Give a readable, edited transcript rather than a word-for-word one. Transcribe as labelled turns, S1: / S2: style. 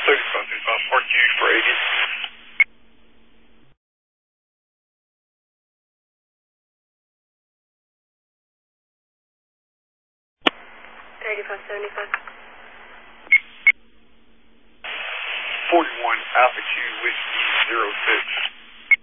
S1: 35, Park U for 80.
S2: 3575.
S1: 41 Alpha Q Whiskey 06.